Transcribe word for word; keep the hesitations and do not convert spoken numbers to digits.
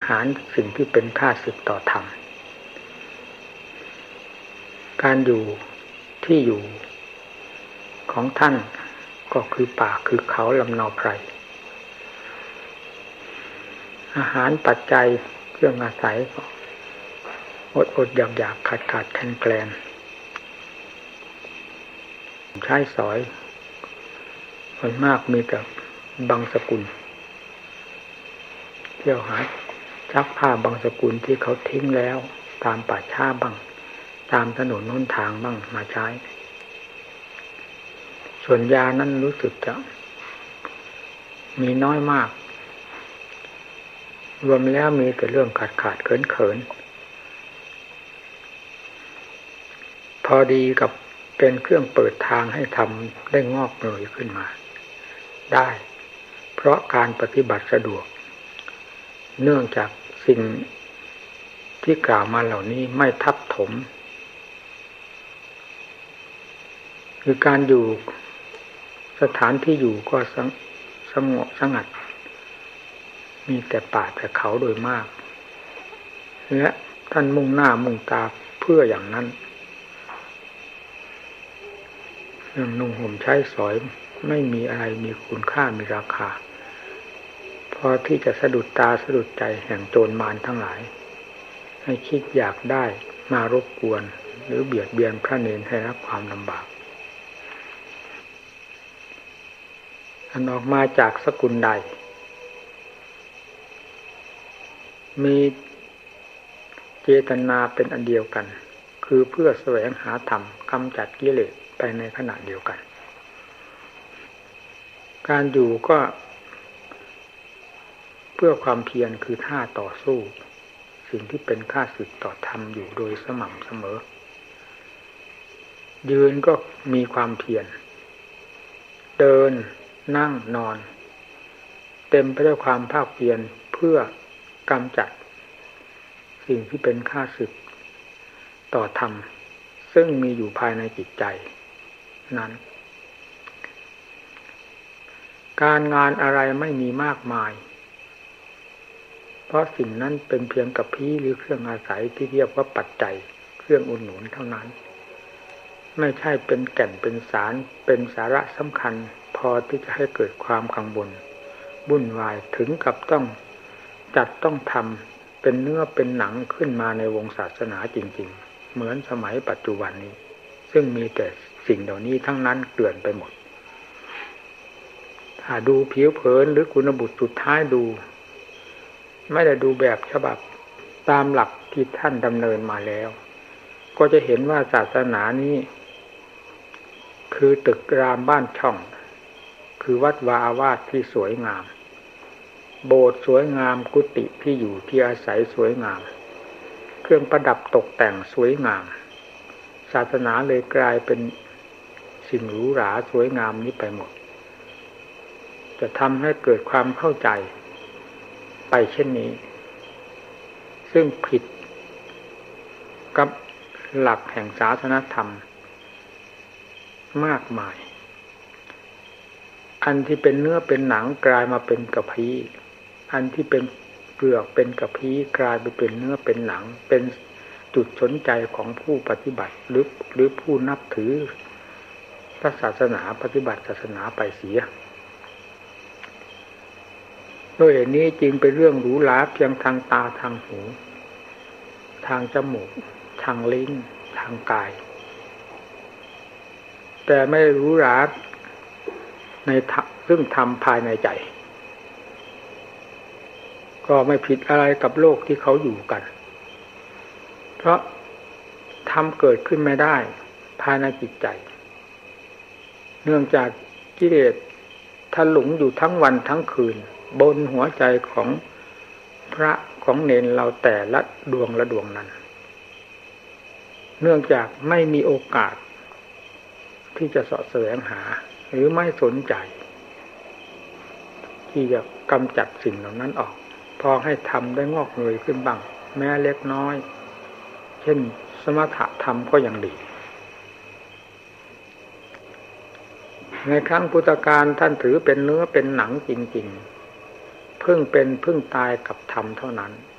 หารสิ่งที่เป็นค่าศึกต่อธรรมการอยู่ที่อยู่ของท่านก็คือป่าคือเขาลำเนาไพรอาหารปัจจัยเครื่องอาศัยก็อดอดอยากอยากขาดขาดแคลนแคลนใช้สอยส่วนมากมีแต่บางสกุลเที่ยวหาซักผ้าบางสกุลที่เขาทิ้งแล้วตามป่าช้าบ้างตามถนนน้นทางบ้างมาใช้ส่วนยานั้นรู้สึกจะมีน้อยมากรวมแล้วมีแต่เรื่องขาดขาดเขินเขินพอดีกับเป็นเครื่องเปิดทางให้ทำได้งอกเงยขึ้นมาได้เพราะการปฏิบัติสะดวกเนื่องจากสิ่งที่กล่าวมาเหล่านี้ไม่ทับถมคือการอยู่สถานที่อยู่ก็สงบสงัดมีแต่ป่าแต่เขาโดยมากและท่านมุ่งหน้ามุ่งตาเพื่ออย่างนั้นเรื่องนุ่งห่มใช้สอยไม่มีอะไรมีคุณค่ามีราคาพอที่จะสะดุดตาสะดุดใจแห่งโจรมารทั้งหลายให้คิดอยากได้มารบกวนหรือเบียดเบียนพระเนรให้รับความลำบากอันออกมาจากสกุลใดมีเจตนาเป็นอันเดียวกันคือเพื่อแสวงหาธรรมกำจัดกิเลสไปในขณะเดียวกันการอยู่ก็เพื่อความเพียรคือท่าต่อสู้สิ่งที่เป็นค่าศึกต่อธรรมอยู่โดยสม่ำเสมอยืนก็มีความเพียรเดินนั่งนอนเต็มไปด้วยความภาคเพียรเพื่อกำจัดสิ่งที่เป็นค่าศึกต่อธรรมซึ่งมีอยู่ภายในจิตใจนั้นการงานอะไรไม่มีมากมายเพราะสิ่งนั้นเป็นเพียงกับพี่หรือเครื่องอาศัยที่เรียกว่าปัจจัยเครื่องอุดหนุนเท่านั้นไม่ใช่เป็นแก่นเป็นสารเป็นสาระสำคัญพอที่จะให้เกิดความกังวลวุ่นวายถึงกับต้องจัดต้องทำเป็นเนื้อเป็นหนังขึ้นมาในวงศาสนาจริงๆเหมือนสมัยปัจจุบันนี้ซึ่งมีแต่สิ่งเหล่านี้ทั้งนั้นเกลื่อนไปหมดถ้าดูผิวเผินหรือคุณบุตรสุดท้ายดูไม่ได้ดูแบบฉบับตามหลักที่ท่านดำเนินมาแล้วก็จะเห็นว่าศาสนานี้คือตึกรามบ้านช่องคือวัดวาอาวาสที่สวยงามโบสถ์สวยงามกุฏิที่อยู่ที่อาศัยสวยงามเครื่องประดับตกแต่งสวยงามศาสนาเลยกลายเป็นสิ่งหรูหราสวยงามนี้ไปหมดจะทำให้เกิดความเข้าใจไปเช่นนี้ซึ่งผิดกับหลักแห่งศาสนธรรมมากมายอันที่เป็นเนื้อเป็นหนังกลายมาเป็นกระพี้อันที่เป็นเปลือกเป็นกระพี้กลายไปเป็นเนื้อเป็นหนังเป็นจุดสนใจของผู้ปฏิบัติหรือหรือผู้นับถือพระศาสนาปฏิบัติศาสนาไปเสียด้วยเหตุนี้จึงเป็นเรื่องหรูหราเพียงทางตาทางหูทางจมูกทางลิ้นทางกายแต่ไม่หรูหราในซึ่งทำภายในใจก็ไม่ผิดอะไรกับโลกที่เขาอยู่กันเพราะทำเกิดขึ้นไม่ได้ภายในจิตใจเนื่องจากกิเลสถลุงอยู่ทั้งวันทั้งคืนบนหัวใจของพระของเณรเราแต่ละดวงละดวงนั้นเนื่องจากไม่มีโอกาสที่จะเสาะแสวงหาหรือไม่สนใจที่จะกำจัดสิ่งเหล่านั้นออกพอให้ทำได้งอกเงยขึ้นบ้างแม้เล็กน้อยเช่นสมถะธรรมก็ยังดีในครั้งพุทธกาลท่านถือเป็นเนื้อเป็นหนังจริงๆเพิ่งเป็นเพิ่งตายกับธรรมเท่านั้น